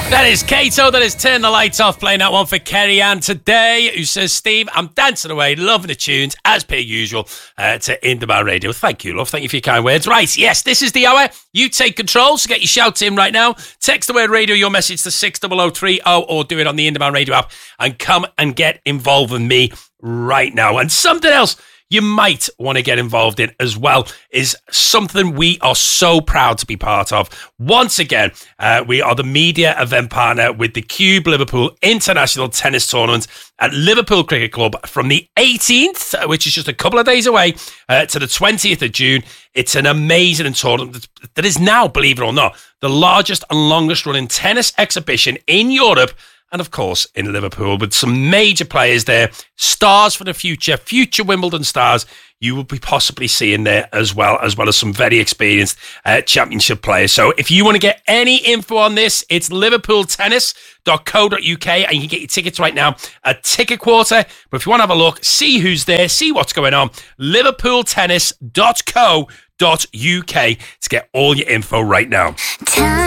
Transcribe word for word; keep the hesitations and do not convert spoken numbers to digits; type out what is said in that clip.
That is Kato, that is Turn the Lights Off, playing that one for Kerry Ann today, who says, Steve, I'm dancing away, loving the tunes, as per usual, uh, to Indemar Radio. Thank you, love. Thank you for your kind words. Right, yes, this is the hour. You take control, so get your shouts in right now. Text the word radio, your message to six zero zero three zero, or do it on the Indemar Radio app, and come and get involved with me right now. And something else you might want to get involved in as well is something we are so proud to be part of. Once again, uh, we are the media event partner with the Cube Liverpool International Tennis Tournament at Liverpool Cricket Club from the eighteenth, which is just a couple of days away, uh, to the twentieth of June. It's an amazing tournament that is now, believe it or not, the largest and longest running tennis exhibition in Europe, and of course in Liverpool, with some major players there, stars for the future, future Wimbledon stars you will be possibly seeing there as well, as well as some very experienced uh, championship players. So if you want to get any info on this, it's liverpool tennis dot co dot uk, and you can get your tickets right now at Ticket Quarter. But if you want to have a look, see who's there, see what's going on, liverpool tennis dot co dot uk to get all your info right now.